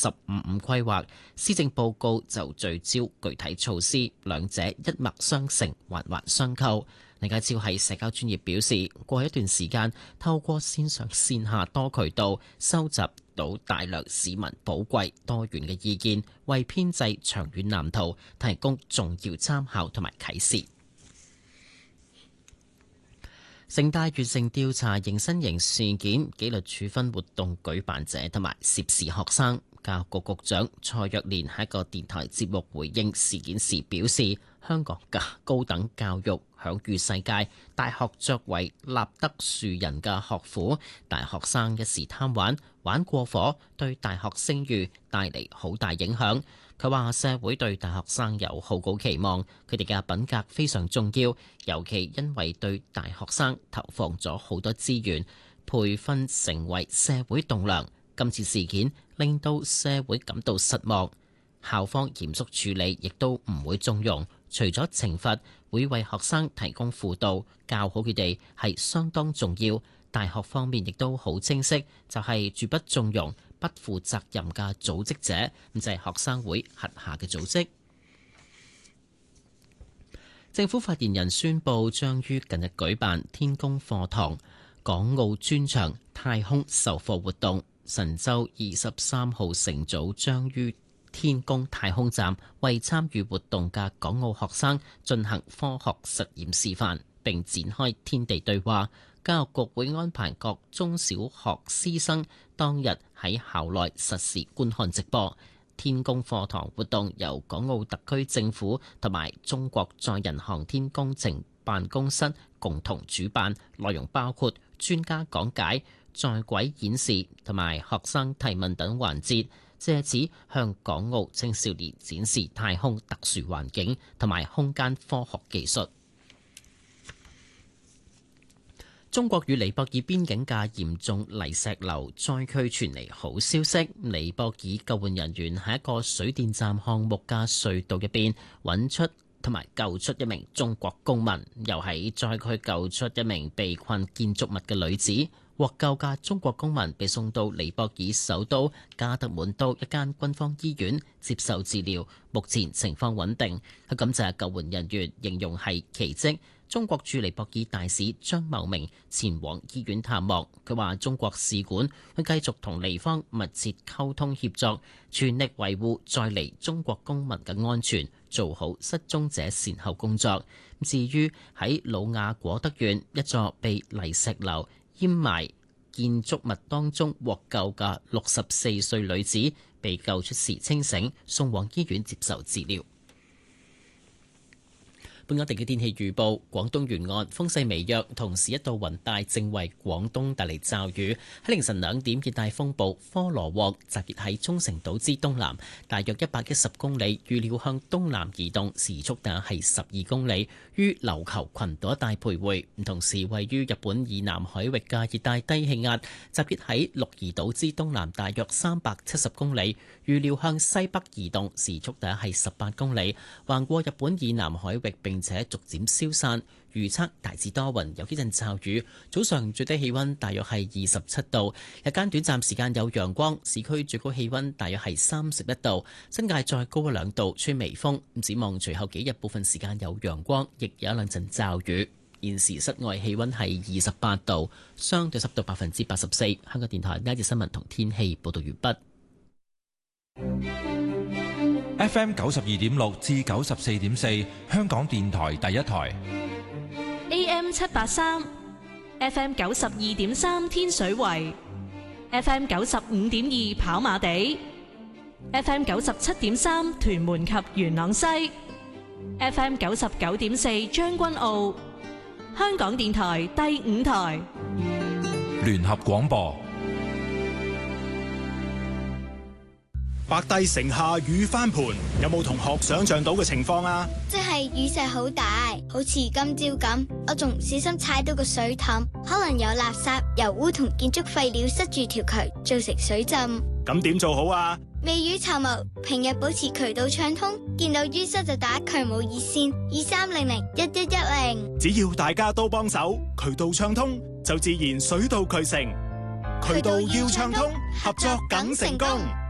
15規劃，施政報告就聚焦具體措施，兩者一脈相承，環環相扣。李家超喺社交專頁表示，過去一段時間透過線上線下多渠道收集到大量市民寶貴多元嘅意見，為編製長遠藍圖提供重要參考同埋啟示。城大完成調查迎新營事件紀律處分活動舉辦者同埋涉事學生。教育局局長蔡若蓮喺一個電台節目回應事件時表示，香港嘅高等教育享譽世界，大學作為立德樹人嘅學府，大學生一時貪玩，玩過火，對大學聲譽帶嚟好大影響。佢話社會對大學生有好高期望，佢哋嘅品格非常重要，尤其因為對大學生投放咗好多資源，培訓成為社會棟樑。今次事件令到社會感到失望，校方嚴肅處理，亦都唔會縱容。除咗懲罰，會為學生提供輔導，教好佢哋係相當重要。大學方面亦都好清晰，就係絕不縱容不負責任嘅組織者，咁就係學生會轄下嘅組織。政府發言人宣布，將於近日舉辦天宮課堂港澳專場太空授課活動。神舟23號乘組將於天宮太空站為參與活動嘅港澳學生進行科學實驗示範，並展開天地對話。教育局會安排各中小學師生當日喺校內實時觀看直播。天宮課堂活動由港澳特區政府同埋中國載人航天工程辦公室共同主辦，內容包括專家講解、在軌演示同埋學生提問等環節，借此向港澳青少年展示太空特殊環境同埋空間科學技術。中國與尼泊爾邊境嘅嚴重泥石流災區傳嚟好消息，尼泊爾救援人員喺一個水電站項目嘅隧道入邊揾出同埋救出一名中國公民，又喺災區救出一名被困建築物嘅女子。獲救嘅中國公民被送到尼泊爾首都加德滿都一間軍方醫院接受治療，目前情況穩定。佢感謝救援人員，形容係奇蹟。中國駐尼泊爾大使張茂明前往醫院探望，佢話中國使館會繼續同尼方密切溝通協作，全力維護在尼中國公民嘅安全，做好失蹤者善後工作。至於喺魯雅果德縣一座被泥石流淹埋建築物當中獲救嘅64歲女子，被救出時清醒，送往醫院接受治療。本港地嘅天氣預報，廣東沿岸風勢微弱，同時一道雲帶正為廣東帶嚟驟雨。喺凌晨2點，熱帶風暴科羅獲集結喺沖繩島之東南，大約110公里，預料向東南移動，時速大約係12公里，於琉球群島一帶徘徊。同時位於日本以南海域嘅熱帶低氣壓集結喺鹿兒島之東南，大約370公里，預料向西北移動，時速大約係18公里，橫過日本以南海域並且逐漸消散。預測大致多雲，有幾陣驟雨。早上最低氣溫大約係27度，日間短暫時間有陽光。市區最高氣溫大約係31度，新界再高1-2度，吹微風。展望隨後幾日部分時間有陽光，亦有一兩陣驟雨。現時室外氣溫係28度，相對濕度84%。香港電台呢一節新聞同天氣報道完畢。 FM 92.6至94.4，香港電台第一台。 AM 783 FM 92.3天水圍 FM 95.2跑馬地 FM 97.3屯門及元朗西 FM 99.4將軍澳。香港電台第5台聯合廣播。 白帝城下雨翻盤，有冇同學想象到嘅情況啊？ 即係雨勢好大，好似今朝咁，我仲唔小心踩到個水凼，可能有垃圾、油污同建築廢料塞住條渠，造成水浸。 咁點做好啊？ 未雨綢繆，平日保持渠道暢通，見到淤塞就打渠務熱線23001110。 只要大家都幫手，渠道暢通就自然水到渠成。渠道要暢通，合作梗成功。